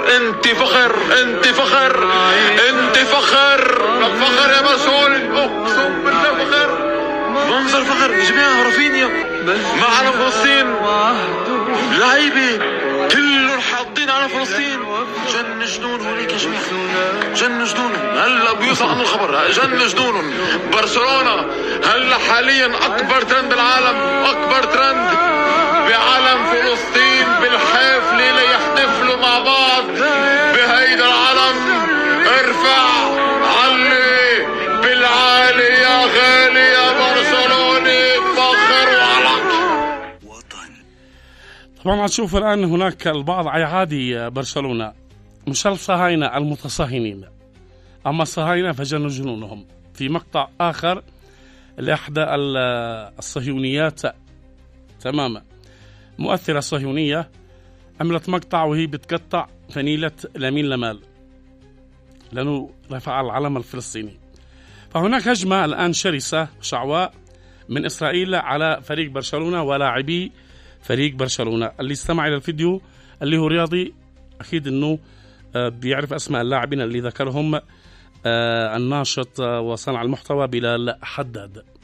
انت فخر، انت فخر، انت فخر، فخر يا مسؤول، اقسم بالله فخر، منظر فخر. يا جماعة رافينيا مع علم فلسطين، لعيبة كلهم حاطين على فلسطين. جن جنون هوليك يا جماعة، جن جنون. هلا بيوصل عن الخبر، جن جنون. برشلونة هلا حاليا اكبر ترند العالم، اكبر ترند بعلم فلسطين بالحفلة ليحتفلوا مع بعض بهيدا العلم. ارفع علي بالعالي يا غالي يا برشلوني، فخر وعلق وطن. طبعا هتشوف الآن هناك البعض يعادي برشلونة، مش الصهاينة المتصهينين، أما الصهاينة فجنوا جنونهم. في مقطع آخر لإحدى الصهيونيات تماما، مؤثرة صهيونية، عملت مقطع وهي بتقطع فنيلة لامين يامال لأنه رفع العلم الفلسطيني. فهناك هجمة الآن شرسة شعواء من إسرائيل على فريق برشلونة ولاعبي فريق برشلونة. اللي استمع إلى الفيديو اللي هو رياضي أكيد أنه بيعرف أسماء اللاعبين اللي ذكرهم الناشط وصانع المحتوى بلال حداد.